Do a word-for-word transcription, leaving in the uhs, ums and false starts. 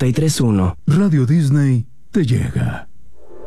noventa y tres punto uno. Radio Disney te llega.